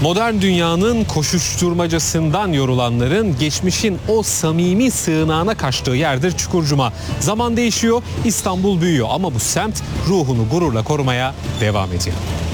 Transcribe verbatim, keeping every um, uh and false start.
Modern dünyanın koşuşturmacasından yorulanların geçmişin o samimi sığınağına kaçtığı yerdir Çukurcuma. Zaman değişiyor, İstanbul büyüyor ama bu semt ruhunu gururla korumaya devam ediyor.